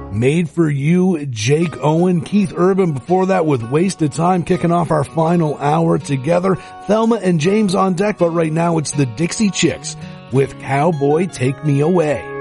Made for You, Jake Owen, Keith Urban before that with Wasted Time, kicking off our final hour together. Thelma and James on deck, but right now it's the Dixie Chicks with Cowboy Take Me Away.